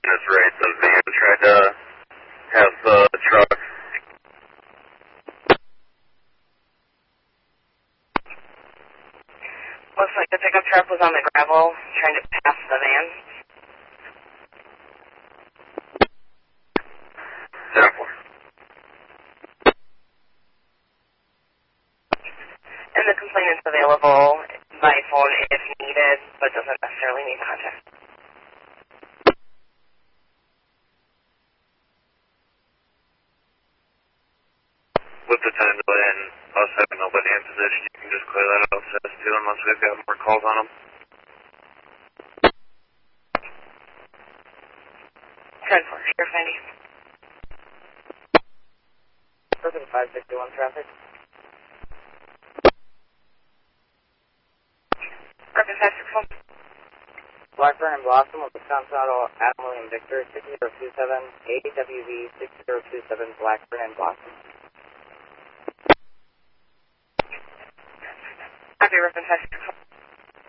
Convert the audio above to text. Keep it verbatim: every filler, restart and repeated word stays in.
That's right. The van tried to have the truck. Looks like the pickup truck was on the gravel trying to pass the van. ten four. And the complainant's available by phone if needed, but doesn't necessarily need contact. With the time delay and us having nobody in position, you can just clear that out to us too, unless we've got more calls on them. ten four, Sheriff ninety. Perfect five sixty-one traffic. Perfect five six one. Blackburn and Blossom with Wisconsin Auto Adam William Victor six zero two seven, A W V six zero two seven, Blackburn and Blossom. Copy, Rippin five six one.